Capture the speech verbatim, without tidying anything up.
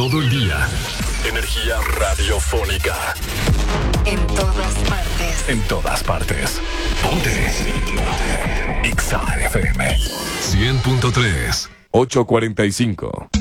todo el día. Energía radiofónica. En todas partes. En todas partes. Ponte. Exa F M. cien punto tres. ocho cuarenta y cinco.